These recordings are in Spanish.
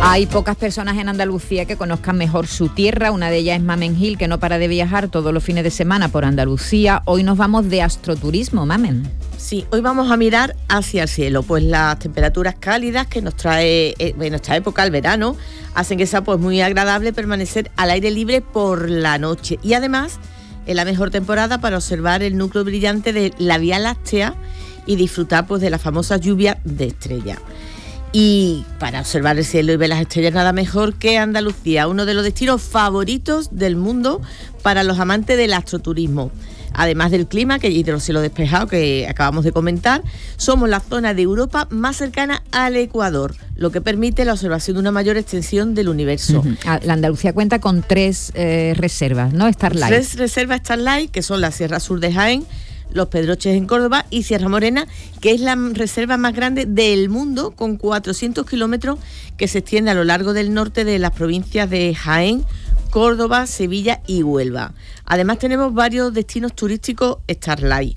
Hay pocas personas en Andalucía que conozcan mejor su tierra. Una de ellas es Mamen Gil, que no para de viajar todos los fines de semana por Andalucía. Hoy nos vamos de astroturismo, Mamen. Sí, hoy vamos a mirar hacia el cielo, pues las temperaturas cálidas que nos trae en esta época, el verano, hacen que sea pues muy agradable permanecer al aire libre por la noche. Y además, es la mejor temporada para observar el núcleo brillante de la Vía Láctea y disfrutar pues de la famosa lluvia de estrellas. Y para observar el cielo y ver las estrellas, nada mejor que Andalucía, uno de los destinos favoritos del mundo para los amantes del astroturismo. Además del clima y de los cielos despejados que acabamos de comentar, somos la zona de Europa más cercana al Ecuador, lo que permite la observación de una mayor extensión del universo. La Andalucía cuenta con 3 reservas, ¿no? Starlight. 3 reservas Starlight, que son la Sierra Sur de Jaén, Los Pedroches en Córdoba y Sierra Morena, que es la reserva más grande del mundo, con 400 kilómetros que se extiende a lo largo del norte de las provincias de Jaén, Córdoba, Sevilla y Huelva. Además tenemos varios destinos turísticos Starlight.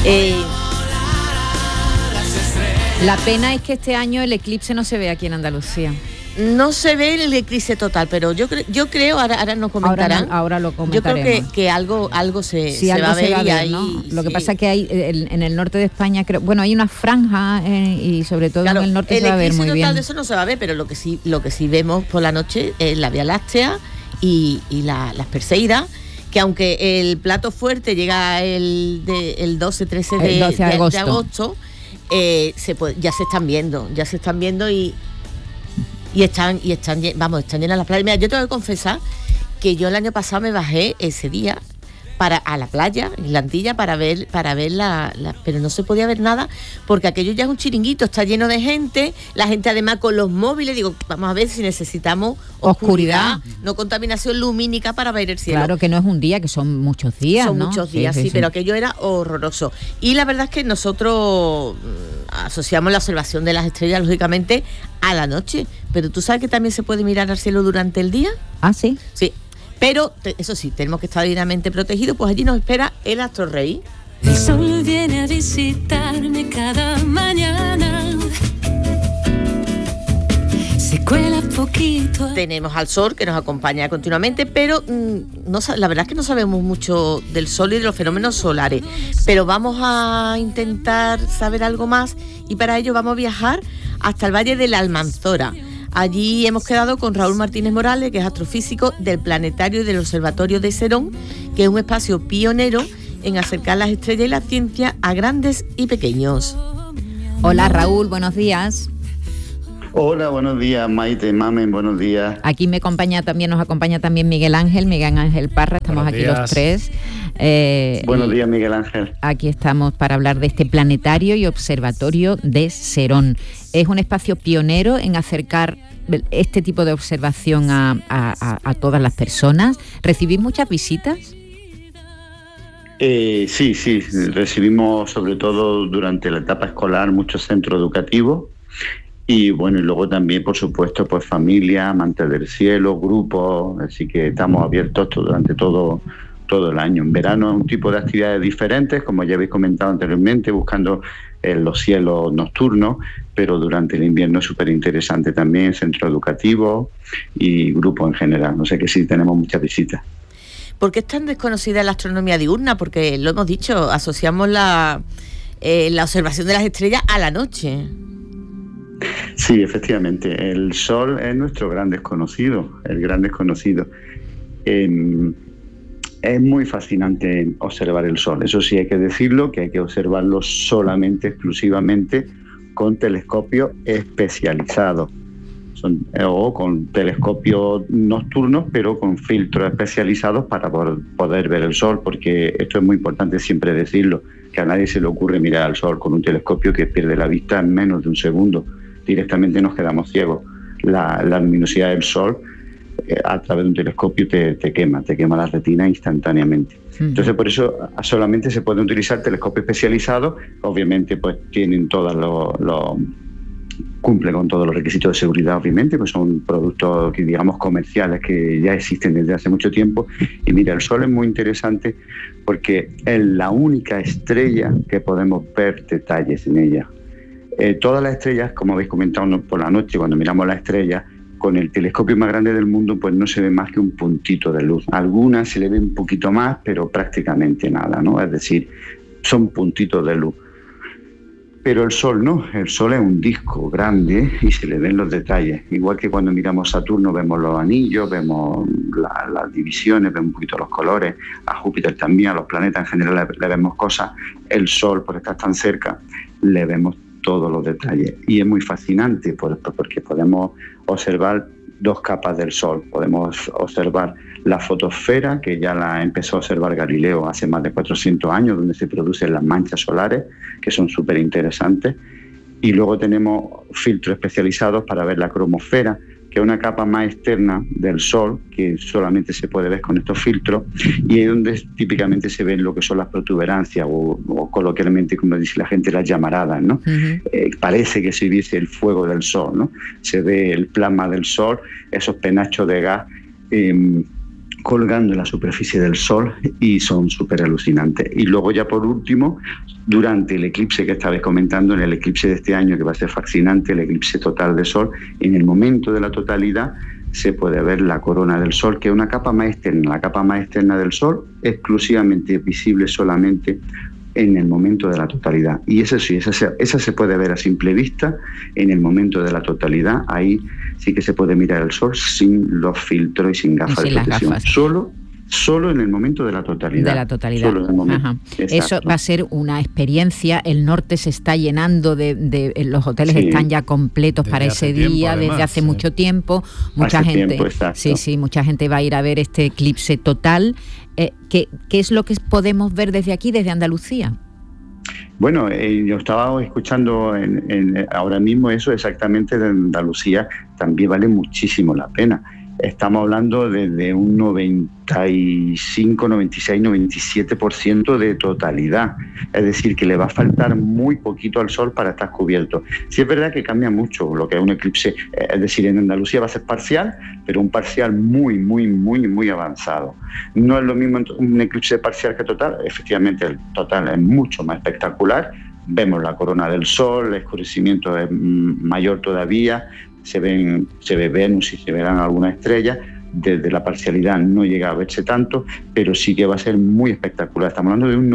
La pena es que este año el eclipse no se ve aquí en Andalucía. No se ve el eclipse total, pero yo creo, ahora nos comentarán. Ahora lo comentaremos. Yo creo que algo se algo va a ver, y ahí, ¿no? Lo que pasa es que hay en el norte de España, hay una franja y sobre todo en el norte se va a ver muy bien. El eclipse total de eso no se va a ver, pero lo que sí vemos por la noche es la Vía Láctea y las Perseidas, que aunque el plato fuerte llega el 12-13 de agosto, ya se están viendo y están llenas las playas. Mira, yo tengo que confesar que yo el año pasado me bajé ese día a la playa, en la Antilla, para ver pero no se podía ver nada, porque aquello ya es un chiringuito, está lleno de gente, la gente además con los móviles, digo, vamos a ver si necesitamos oscuridad, no contaminación lumínica para ver el cielo. Claro que no es un día, que son muchos días, Son ¿no? muchos días, sí, pero aquello era horroroso. Y la verdad es que nosotros asociamos la observación de las estrellas, lógicamente, a la noche, pero ¿tú sabes que también se puede mirar al cielo durante el día? ¿Ah, sí? Sí. Pero, eso sí, tenemos que estar debidamente protegidos, pues allí nos espera el Astro Rey. El sol viene a visitarme cada mañana. Se cuela poquito. Tenemos al sol que nos acompaña continuamente, pero la verdad es que no sabemos mucho del sol y de los fenómenos solares. Pero vamos a intentar saber algo más y para ello vamos a viajar hasta el Valle de la Almanzora. Allí hemos quedado con Raúl Martínez Morales, que es astrofísico del Planetario y del Observatorio de Serón, que es un espacio pionero en acercar las estrellas y la ciencia a grandes y pequeños. Hola Raúl, buenos días. Hola, buenos días, Maite, Mamen, buenos días. Aquí nos acompaña también Miguel Ángel Parra, estamos aquí los 3. Buenos días, Miguel Ángel. Aquí estamos para hablar de este Planetario y Observatorio de Serón. Es un espacio pionero en acercar este tipo de observación a todas las personas. ¿Recibís muchas visitas? Sí, recibimos sobre todo durante la etapa escolar muchos centros educativos y bueno, y luego también por supuesto pues familia, amantes del cielo, grupos, así que estamos abiertos durante todo el año. En verano un tipo de actividades diferentes, como ya habéis comentado anteriormente, buscando los cielos nocturnos, pero durante el invierno es súper interesante también, centros educativos y grupos en general. No sé, que sí tenemos muchas visitas. ¿Por qué es tan desconocida la astronomía diurna? Porque lo hemos dicho, asociamos la observación de las estrellas a la noche. Sí, efectivamente, el Sol es nuestro gran desconocido, el gran desconocido. Es muy fascinante observar el Sol, eso sí hay que decirlo, que hay que observarlo exclusivamente con telescopios especializados, o con telescopios nocturnos, pero con filtros especializados para poder ver el Sol, porque esto es muy importante siempre decirlo, que a nadie se le ocurre mirar al Sol con un telescopio que pierde la vista en menos de un segundo, directamente nos quedamos ciegos. La luminosidad del Sol a través de un telescopio te quema la retina instantáneamente. Entonces por eso solamente se pueden utilizar telescopios especializados, obviamente pues cumple con todos los requisitos de seguridad, obviamente, pues son productos que digamos comerciales que ya existen desde hace mucho tiempo. Y mira, el Sol es muy interesante porque es la única estrella que podemos ver detalles en ella. Todas las estrellas, como habéis comentado por la noche, cuando miramos las estrellas, con el telescopio más grande del mundo, pues no se ve más que un puntito de luz. Algunas se le ve un poquito más, pero prácticamente nada, ¿no? Es decir, son puntitos de luz. Pero el Sol no, el Sol es un disco grande y se le ven los detalles. Igual que cuando miramos Saturno vemos los anillos, vemos las divisiones, vemos un poquito los colores, a Júpiter también, a los planetas en general le vemos cosas. El Sol, por estar tan cerca, le vemos todos los detalles. Y es muy fascinante porque podemos observar dos capas del Sol. Podemos observar la fotosfera, que ya la empezó a observar Galileo hace más de 400 años, donde se producen las manchas solares, que son súper interesantes. Y luego tenemos filtros especializados para ver la cromosfera, que es una capa más externa del Sol, que solamente se puede ver con estos filtros, y es donde típicamente se ven lo que son las protuberancias, o coloquialmente, como dice la gente, las llamaradas, ¿no? Parece que se viese el fuego del Sol, ¿no? Se ve el plasma del Sol, esos penachos de gas colgando en la superficie del Sol, y son súper alucinantes. Y luego ya por último, durante el eclipse que estabais comentando, en el eclipse de este año, que va a ser fascinante, el eclipse total de Sol, en el momento de la totalidad se puede ver la corona del Sol, que es una capa más externa. La capa más externa del Sol, exclusivamente visible solamente en el momento de la totalidad. Y esa se puede ver a simple vista en el momento de la totalidad. Ahí sí que se puede mirar el Sol sin los filtros y sin gafas de protección. Solo en el momento de la totalidad. De la totalidad. Solo en el momento. Eso va a ser una experiencia. El norte se está llenando los hoteles están ya completos desde para ese día, además, desde hace mucho tiempo. Mucha gente va a ir a ver este eclipse total. ¿Qué es lo que podemos ver desde aquí, desde Andalucía? Bueno, yo estaba escuchando ahora mismo eso exactamente de Andalucía, también vale muchísimo la pena. Estamos hablando de un 95, 96, 97% de totalidad. Es decir, que le va a faltar muy poquito al Sol para estar cubierto. Sí es verdad que cambia mucho lo que es un eclipse. Es decir, en Andalucía va a ser parcial, pero un parcial muy, muy, muy, muy avanzado. No es lo mismo un eclipse parcial que total. Efectivamente, el total es mucho más espectacular. Vemos la corona del Sol, el oscurecimiento es mayor todavía. Se ve Venus y se verán algunas estrellas. Desde la parcialidad no llega a verse tanto, pero sí que va a ser muy espectacular. Estamos hablando de un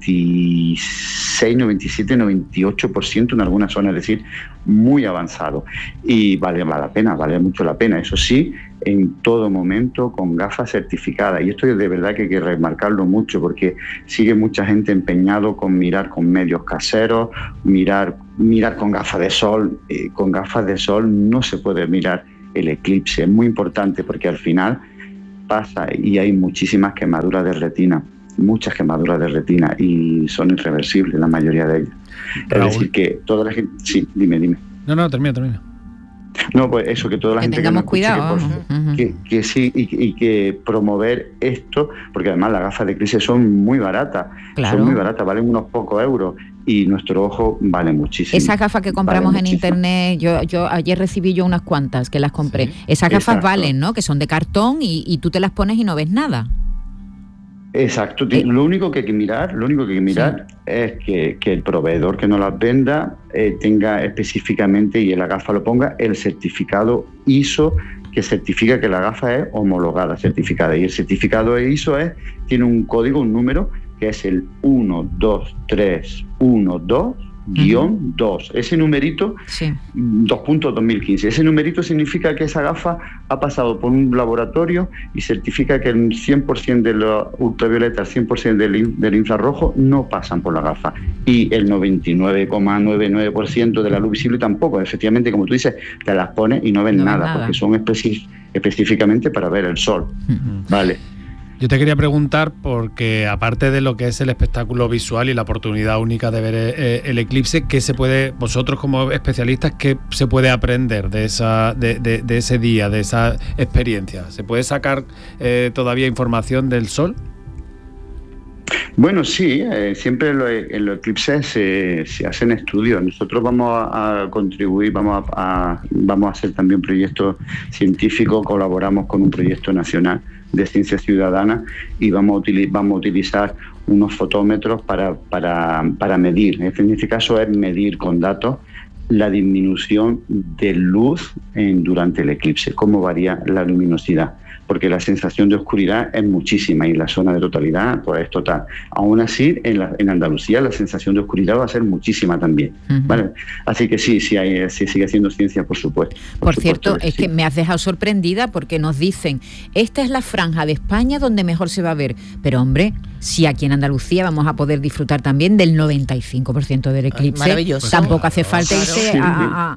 96, 97, 98% en algunas zonas, es decir, muy avanzado. Y vale mucho la pena. Eso sí, en todo momento con gafas certificadas. Y esto de verdad que hay que remarcarlo mucho, porque sigue mucha gente empeñado con mirar con medios caseros, mirar con gafas de sol. Con gafas de sol no se puede mirar el eclipse. Es muy importante porque al final pasa y hay muchísimas quemaduras de retina, muchas quemaduras de retina, y son irreversibles la mayoría de ellas. Raúl. Es decir, que toda la gente... Sí, dime. No, termina. No, pues eso, que toda la gente tengamos cuidado, que sí, y que promover esto, porque además las gafas de eclipse son muy baratas, valen unos pocos euros, y nuestro ojo vale muchísimo. Esas gafas que compramos en internet, yo ayer recibí unas cuantas que las compré. Sí. Esas gafas valen, ¿no? Que son de cartón y tú te las pones y no ves nada. Exacto. Lo único que hay que mirar es que el proveedor que nos las venda tenga específicamente, y en la gafa lo ponga, el certificado ISO que certifica que la gafa es homologada, certificada. Y el certificado ISO tiene un código, un número, que es el 12312-2. Ese numerito, 2.2015. Ese numerito significa que esa gafa ha pasado por un laboratorio y certifica que el 100% de la ultravioleta, el 100% del infrarrojo no pasan por la gafa. Y el 99,99% de la luz visible tampoco. Efectivamente, como tú dices, te las pones y no ves nada, porque son específicamente para ver el Sol. Vale. Yo te quería preguntar, porque aparte de lo que es el espectáculo visual y la oportunidad única de ver el eclipse, ¿qué se puede, vosotros como especialistas, qué se puede aprender de ese día, de esa experiencia? ¿Se puede sacar todavía información del Sol? Bueno, sí, siempre en los eclipses se hacen estudios. Nosotros vamos a contribuir, vamos a hacer también proyectos científicos, colaboramos con un proyecto nacional de ciencia ciudadana y vamos a utilizar unos fotómetros para medir. En este caso es medir con datos la disminución de luz durante el eclipse, cómo varía la luminosidad, porque la sensación de oscuridad es muchísima y en la zona de totalidad pues es total. Aún así, en Andalucía la sensación de oscuridad va a ser muchísima también, ¿vale? Así que sí sigue haciendo ciencia, por supuesto. Por cierto, es que me has dejado sorprendida porque nos dicen, esta es la franja de España donde mejor se va a ver, pero hombre, si aquí en Andalucía vamos a poder disfrutar también del 95% del eclipse, maravilloso. Tampoco hace falta irse a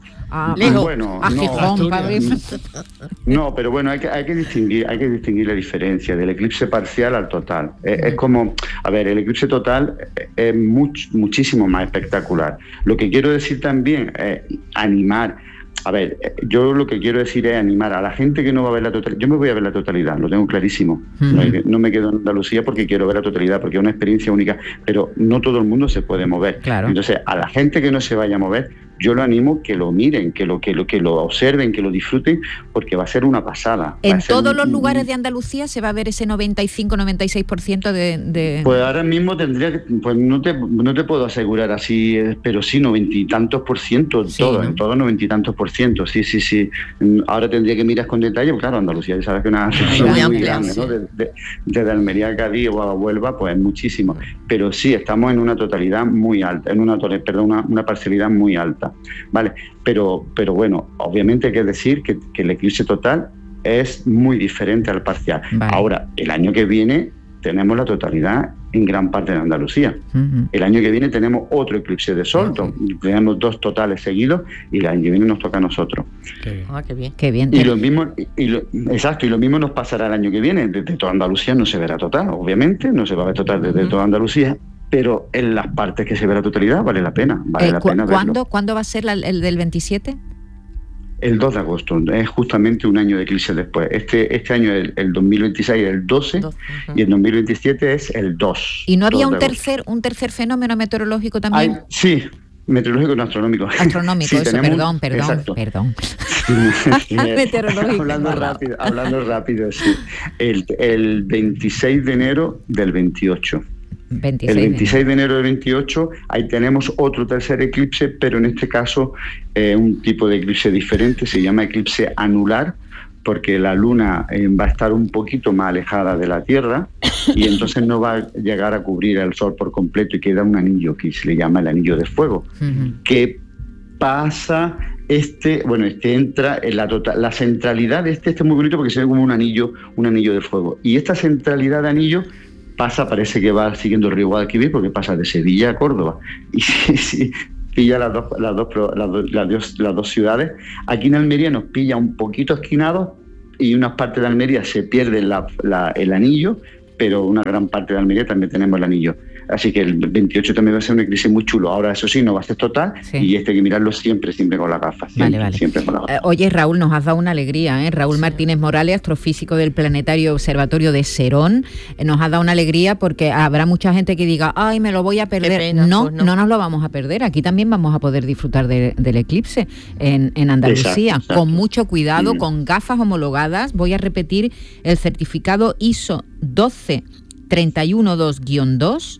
Gijón para ver. No, pero bueno, hay que distinguir la diferencia del eclipse parcial al total. Es como, a ver, el eclipse total es muchísimo más espectacular. Lo que quiero decir también es animar. A ver, yo lo que quiero decir es animar a la gente que no va a ver la totalidad. Yo me voy a ver la totalidad, lo tengo clarísimo. No me quedo en Andalucía porque quiero ver la totalidad, porque es una experiencia única, pero no todo el mundo se puede mover. Claro. Entonces, a la gente que no se vaya a mover, yo lo animo que lo miren, que lo observen, que lo disfruten, porque va a ser una pasada. ¿En todos los lugares de Andalucía se va a ver ese 95-96% de...? Pues ahora mismo tendría que... Pues no te puedo asegurar así, pero sí, 90 y tantos por ciento, sí, todo, ¿no? En todo 90 y tantos por ciento, sí. Ahora tendría que mirar con detalle, porque claro, Andalucía ya sabes que es una región muy grande, ¿no? Desde Almería a Cádiz o a Huelva, pues muchísimo. Pero sí, estamos en una totalidad muy alta, una parcialidad muy alta. Vale, pero bueno, obviamente hay que decir que el eclipse total es muy diferente al parcial. Vale. Ahora, el año que viene tenemos la totalidad en gran parte de Andalucía. El año que viene tenemos otro eclipse de sol, tenemos 2 totales seguidos y el año que viene nos toca a nosotros. Qué bien. Qué bien. Y lo mismo nos pasará el año que viene. Desde toda Andalucía no se verá total, obviamente, no se va a ver total desde toda Andalucía, pero en las partes que se ve la totalidad vale la pena. ¿Cuándo va a ser el del 27? El 2 de agosto, es justamente un año de eclipse después. Este año, el 2026, es el 12, y el 2027 es el 2. ¿Y no había un tercer fenómeno meteorológico también? Sí, meteorológico y astronómico. Astronómico, sí, eso, perdón. Meteorológico. Hablando rápido, sí. El 26 de enero del 28. El 26 de enero del 28, ahí tenemos otro tercer eclipse, pero en este caso un tipo de eclipse diferente, se llama eclipse anular, porque la luna va a estar un poquito más alejada de la Tierra y entonces no va a llegar a cubrir el sol por completo y queda un anillo que se le llama el anillo de fuego, que pasa... entra en la centralidad de este es muy bonito porque se ve como un anillo de fuego, y esta centralidad de anillo parece que va siguiendo el río Guadalquivir, porque pasa de Sevilla a Córdoba, y sí, pilla las dos ciudades. Aquí en Almería nos pilla un poquito esquinados y unas partes de Almería se pierde el anillo, pero una gran parte de Almería también tenemos el anillo. Así que el 28 también va a ser un eclipse muy chulo. Ahora, eso sí, no va a ser total, y hay que mirarlo siempre con las gafas. Siempre con las gafas. Oye, Raúl, nos has dado una alegría, ¿eh? Raúl Martínez Morales, astrofísico del Planetario Observatorio de Serón, nos ha dado una alegría porque habrá mucha gente que diga, ay, me lo voy a perder. Pena, no, pues no nos lo vamos a perder. Aquí también vamos a poder disfrutar del eclipse en Andalucía. Exacto. Con mucho cuidado, con gafas homologadas. Voy a repetir el certificado ISO 12312-2.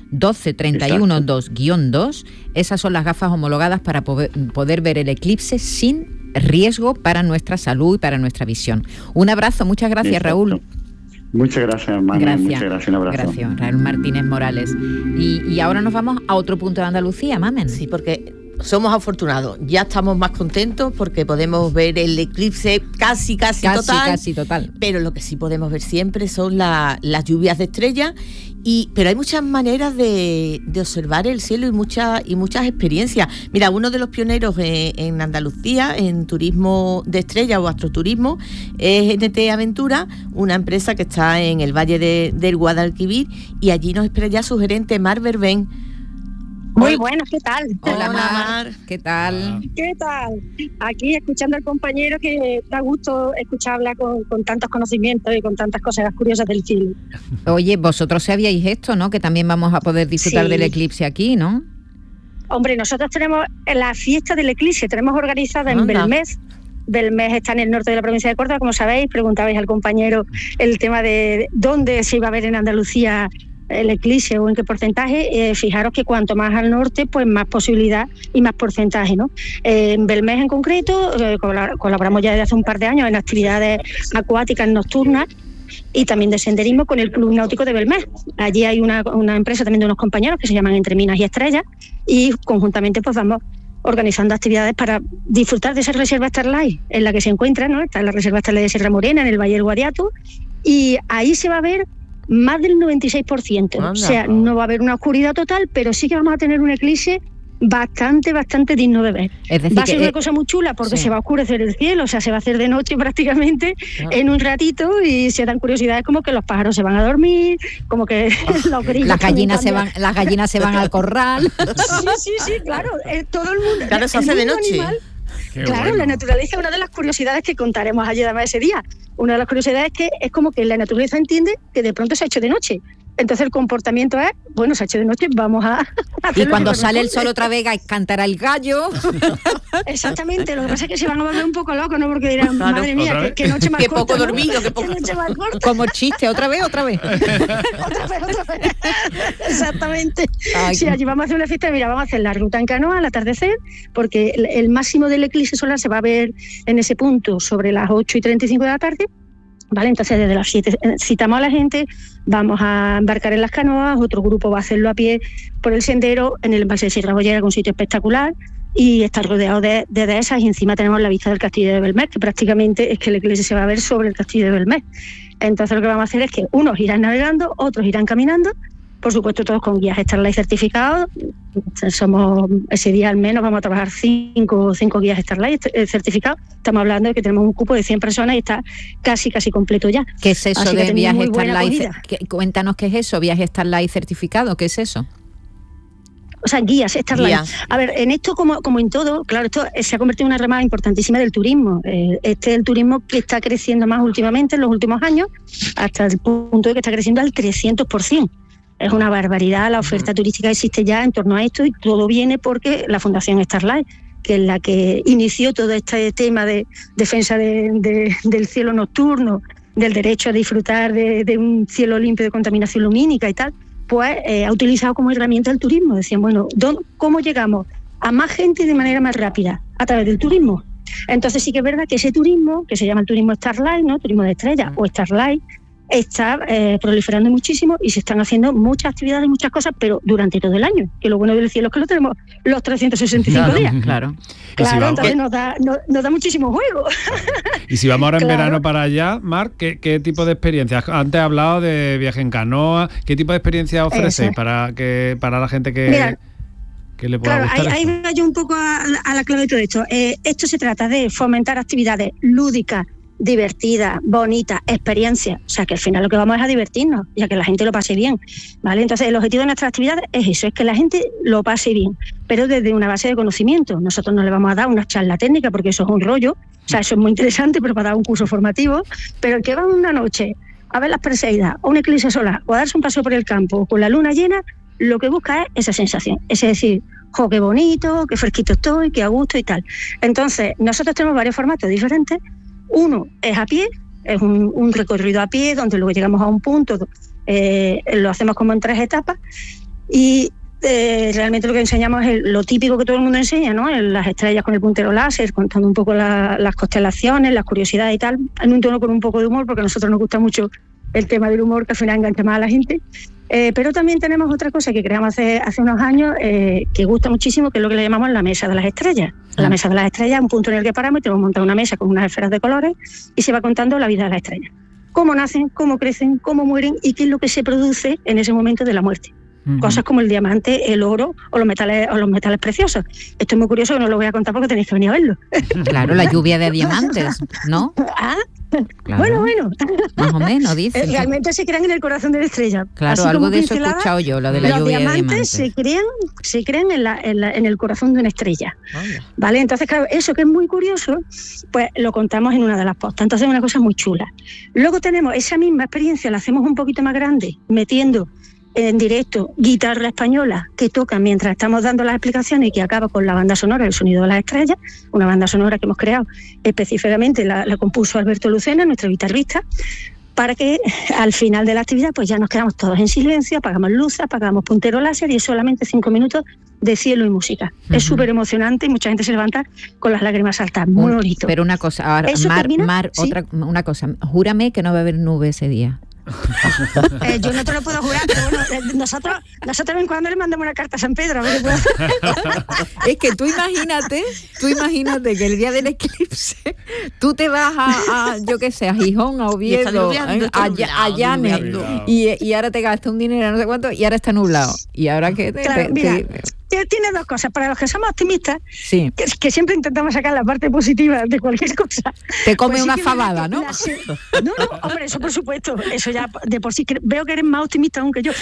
12312-2. Esas son las gafas homologadas para poder ver el eclipse sin riesgo para nuestra salud y para nuestra visión. Un abrazo, muchas gracias. Exacto. Raúl. Muchas gracias, hermano. Muchas gracias, un abrazo. Gracias, Raúl Martínez Morales. Y ahora nos vamos a otro punto de Andalucía, Mamen. Sí, porque somos afortunados, ya estamos más contentos porque podemos ver el eclipse casi total. Pero lo que sí podemos ver siempre son las lluvias de estrellas, pero hay muchas maneras de observar el cielo y muchas experiencias. Mira, uno de los pioneros en Andalucía en turismo de estrellas o astroturismo es NT Aventura, una empresa que está en el Valle del Guadalquivir, y allí nos espera ya su gerente Mar Berbén. Muy buenas, ¿qué tal? Hola, Mar. ¿Qué tal? ¿Qué tal? Aquí escuchando al compañero, que da gusto escuchar hablar con tantos conocimientos y con tantas cosas curiosas del cielo. Oye, vosotros sabíais esto, ¿no? Que también vamos a poder disfrutar del eclipse aquí, ¿no? Hombre, nosotros tenemos la fiesta del eclipse, tenemos organizada en Belmez. Belmez está en el norte de la provincia de Córdoba, como sabéis. Preguntabais al compañero el tema de dónde se iba a ver en Andalucía el eclipse o en qué porcentaje, fijaros que cuanto más al norte, pues más posibilidad y más porcentaje, ¿no? En Belmez en concreto, colaboramos ya desde hace un par de años en actividades acuáticas nocturnas y también de senderismo con el Club Náutico de Belmez. Allí hay una empresa también de unos compañeros que se llaman Entre Minas y Estrellas, y conjuntamente pues vamos organizando actividades para disfrutar de esa reserva Starlight en la que se encuentra, ¿no? Está la reserva Starlight de Sierra Morena, en el Valle del Guadiato, y ahí se va a ver más del 96%. Anda. O sea, no va a haber una oscuridad total, pero sí que vamos a tener un eclipse bastante digno de ver. Es decir, va a ser una cosa muy chula porque se va a oscurecer el cielo, o sea, se va a hacer de noche prácticamente en un ratito, y se dan curiosidades como que los pájaros se van a dormir, como que los grillos las gallinas se van al corral. Sí, claro, todo el mundo. Claro, se hace de noche. Animal, claro, bueno. La naturaleza, una de las curiosidades que contaremos allí además ese día, una de las curiosidades es que es como que la naturaleza entiende que de pronto se ha hecho de noche. Entonces el comportamiento es, bueno, se ha hecho de noche, vamos a y cuando sale el sol otra vez cantará el gallo. Exactamente, lo que pasa es que se van a volver un poco locos, ¿no? Porque dirán, claro, madre mía, qué noche más qué corta, poco ¿no? dormido, qué poco. Noche más corta. Como chiste, otra vez. otra vez. Exactamente. Ay, sí, allí vamos a hacer una fiesta, mira, vamos a hacer la ruta en canoa al atardecer, porque el máximo del eclipse solar se va a ver en ese punto sobre las 8:35 de la tarde. Vale, entonces desde las 7 citamos a la gente, vamos a embarcar en las canoas, otro grupo va a hacerlo a pie por el sendero en el embalse de Sierra Bollera, que es un sitio espectacular, y está rodeado de dehesas, y encima tenemos la vista del castillo de Belmez, que prácticamente es que el eclipse se va a ver sobre el castillo de Belmez. Entonces lo que vamos a hacer es que unos irán navegando, otros irán caminando, por supuesto todos con guías Starlight certificados. Ese día al menos vamos a trabajar 5 guías Starlight certificados. Estamos hablando de que tenemos un cupo de 100 personas y está casi completo ya. ¿Qué es eso de viaje Starlight? Cuéntanos qué es eso, viaje Starlight certificado, ¿qué es eso? O sea, guías Starlight. A ver, en esto como en todo, claro, esto se ha convertido en una rama importantísima del turismo. Este es el turismo que está creciendo más últimamente en los últimos años, hasta el punto de que está creciendo al 300%. Es una barbaridad la oferta turística que existe ya en torno a esto, y todo viene porque la Fundación Starlight, que es la que inició todo este tema de defensa del cielo nocturno, del derecho a disfrutar de un cielo limpio de contaminación lumínica y tal, pues ha utilizado como herramienta el turismo. Decían, bueno, ¿cómo llegamos a más gente de manera más rápida? A través del turismo. Entonces sí que es verdad que ese turismo, que se llama el turismo Starlight, ¿no? Turismo de estrellas o Starlight, está proliferando muchísimo, y se están haciendo muchas actividades, muchas cosas, pero durante todo el año, que lo bueno del cielo es que lo tenemos los 365 días. Claro, entonces nos da muchísimo juego. Y si vamos ahora en verano para allá, Mar, ¿qué tipo de experiencias? Antes he hablado de viaje en canoa, ¿qué tipo de experiencias ofrecéis para la gente que le pueda gustar? Ahí va yo un poco a la clave de todo esto. Esto se trata de fomentar actividades lúdicas, divertida, bonita, experiencia, o sea que al final lo que vamos es a divertirnos y a que la gente lo pase bien, ¿vale? Entonces el objetivo de nuestras actividades es eso, es que la gente lo pase bien, pero desde una base de conocimiento. Nosotros no le vamos a dar una charla técnica porque eso es un rollo, o sea, eso es muy interesante, pero para dar un curso formativo, pero el que va una noche a ver las Perseidas o un eclipse solar o a darse un paseo por el campo con la luna llena, lo que busca es esa sensación, es decir, jo, qué bonito, qué fresquito estoy, qué a gusto y tal. Entonces nosotros tenemos varios formatos diferentes. Uno es a pie, es un recorrido a pie donde luego llegamos a un punto, lo hacemos como en 3 etapas, y realmente lo que enseñamos es lo típico que todo el mundo enseña, ¿no? Las estrellas con el puntero láser, contando un poco las constelaciones, las curiosidades y tal, en un tono con un poco de humor, porque a nosotros nos gusta mucho el tema del humor, que al final engancha más a la gente. Pero también tenemos otra cosa que creamos hace unos años, que gusta muchísimo, que es lo que le llamamos la mesa de las estrellas. La mesa de las estrellas es un punto en el que paramos y tenemos montado una mesa con unas esferas de colores y se va contando la vida de las estrellas. Cómo nacen, cómo crecen, cómo mueren y qué es lo que se produce en ese momento de la muerte. Cosas como el diamante, el oro o los metales preciosos. Esto es muy curioso, que no lo voy a contar porque tenéis que venir a verlo. Claro, la lluvia de diamantes, ¿no? Claro. Bueno. Más o menos, dicen. Realmente se crean en el corazón de la estrella. Claro, así algo de eso he escuchado yo, lo de la lluvia de diamantes. Los diamantes se crean en el corazón de una estrella. ¿Vale? Entonces, claro, eso que es muy curioso, pues lo contamos en una de las postas. Entonces es una cosa muy chula. Luego tenemos esa misma experiencia, la hacemos un poquito más grande, metiendo en directo guitarra española que toca mientras estamos dando las explicaciones y que acaba con la banda sonora, el sonido de las estrellas, una banda sonora que hemos creado específicamente, la compuso Alberto Lucena, nuestro guitarrista, para que al final de la actividad pues ya nos quedamos todos en silencio, apagamos luces, apagamos puntero láser y es solamente 5 minutos de cielo y música. Es súper emocionante y mucha gente se levanta con las lágrimas saltas, muy bonito. Pero una cosa, ahora, Mar, ¿sí? Una cosa, júrame que no va a haber nube ese día. Yo no te lo puedo jurar, pero bueno, nosotros de vez en cuando le mandamos una carta a San Pedro a ver qué puede hacer. Es que tú imagínate que el día del eclipse tú te vas a yo qué sé, a Gijón, a Oviedo, a Llanes y ahora te gastas un dinero no sé cuánto y ahora está nublado. Y ahora que tiene dos cosas. Para los que somos optimistas, sí, que siempre intentamos sacar la parte positiva de cualquier cosa. Te come pues una fabada, ¿no? No, hombre, eso por supuesto. Eso ya de por sí veo que eres más optimista aún que yo.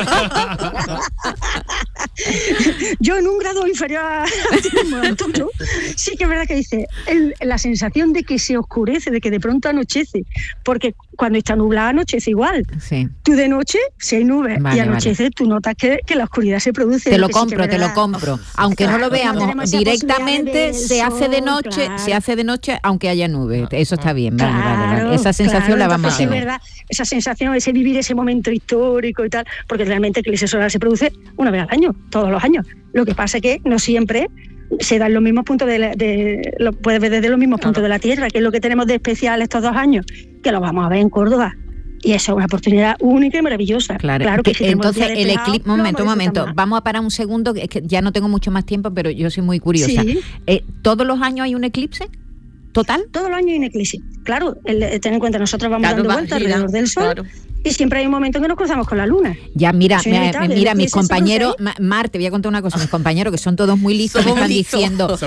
Yo en un grado inferior a tuyo, sí que es verdad que dice la sensación de que se oscurece, de que de pronto anochece, porque cuando está nublado anochece igual. Sí. Tú de noche, si hay nubes y anochece, tú notas que la oscuridad se produce. Te lo compro. Aunque no lo veamos directamente, se hace de noche aunque haya nubes. Eso está bien, vale. Esa sensación la vamos a tener. Es verdad, esa sensación, ese vivir ese momento histórico y tal, porque realmente el eclipse solar se produce una vez al año, todos los años. Lo que pasa es que no siempre se dan los mismos puntos lo puedes ver desde los mismos puntos de la Tierra, que es lo que tenemos de especial estos 2 años, que lo vamos a ver en Córdoba. Y eso es una oportunidad única y maravillosa. Claro que si entonces el eclipse, momento, vamos a parar un segundo, es que ya no tengo mucho más tiempo, pero yo soy muy curiosa. Sí. ¿Todos los años hay un eclipse? ¿Total? Todos los años hay un eclipse. Claro, ten en cuenta, nosotros vamos dando vueltas alrededor del Sol. Y siempre hay un momento en que nos cruzamos con la luna. Ya, mira, mis compañeros, Mar, te voy a contar una cosa, mis compañeros que son todos muy listos, me están diciendo,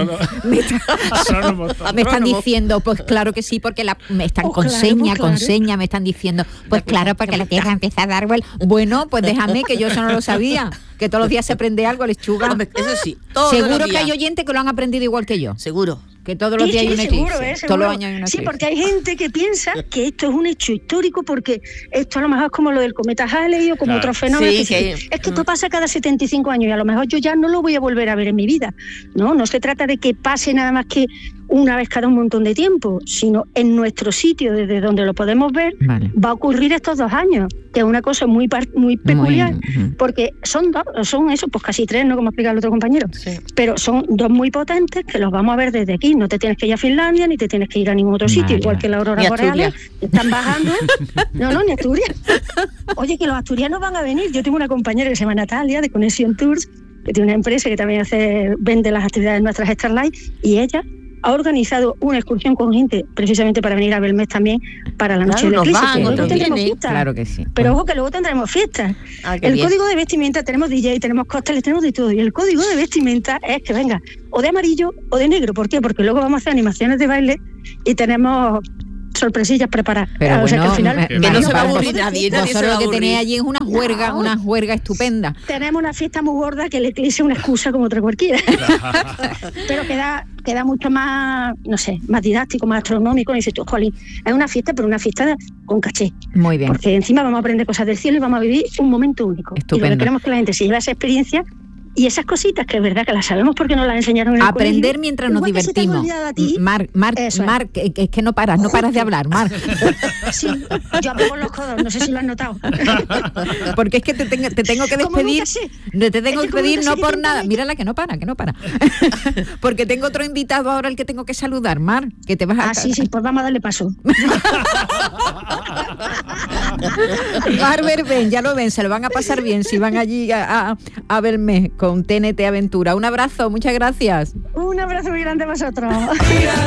me están diciendo, pues claro que sí, porque me están con seña, me están diciendo, pues claro, porque la Tierra empieza a dar vuelta. Bueno, pues déjame, que yo eso no lo sabía, que todos los días se aprende algo, lechuga. Hombre, eso sí, seguro que hay oyentes que lo han aprendido igual que yo. Seguro. Que todos los días hay un eclipse. Todos los años hay un eclipse. Sí, porque hay gente que piensa que esto es un hecho histórico, porque esto a lo mejor es como lo del cometa Halley o como otro fenómeno. Sí, es que esto pasa cada 75 años y a lo mejor yo ya no lo voy a volver a ver en mi vida. No se trata de que pase nada más que una vez cada un montón de tiempo, sino en nuestro sitio, desde donde lo podemos ver, va a ocurrir estos 2 años, que es una cosa muy peculiar, porque son eso, pues casi 3, ¿no? Como explica el otro compañero, pero son 2 muy potentes que los vamos a ver desde aquí. No te tienes que ir a Finlandia, ni te tienes que ir a ningún otro sitio, igual que la aurora boreal, están bajando. No, ni Asturias. Oye, que los asturianos van a venir. Yo tengo una compañera que se llama Natalia, de Connection Tours, que tiene una empresa que también vende las actividades nuestras Starlight, y ella ha organizado una excursión con gente precisamente para venir a Belmez también para la noche del eclipse. Claro que sí. Pero ojo que luego tendremos fiestas. El código de vestimenta, tenemos DJ, tenemos cócteles, tenemos de todo. Y el código de vestimenta es que venga o de amarillo o de negro. ¿Por qué? Porque luego vamos a hacer animaciones de baile y tenemos sorpresillas preparadas. Pero bueno, que al final que no se va a aburrir nadie. Vosotros lo que tenéis allí es una juerga estupenda. Tenemos una fiesta muy gorda que el eclipse es una excusa como otra cualquiera. Pero queda mucho más, no sé, más didáctico, más astronómico. Y dices tú, jolín, es una fiesta, pero una fiesta con caché. Muy bien. Porque encima vamos a aprender cosas del cielo y vamos a vivir un momento único. Estupendo. Y lo que queremos que la gente se lleve esa experiencia. Y esas cositas que es verdad que las sabemos porque nos las enseñaron en el aprender colegio, mientras nos divertimos. Mar, es que no paras de hablar, Mar. Sí, yo apago los codos, no sé si lo has notado. Porque es que te tengo que despedir. Te tengo que despedir no por nada. Mírala que no para. Porque tengo otro invitado ahora al que tengo que saludar, Mar, que te vas a... sí, pues vamos a darle paso. Mar Verben, ya lo ven, se lo van a pasar bien si van allí a Belmez con TNT Aventura. Un abrazo, muchas gracias. Un abrazo muy grande a vosotros.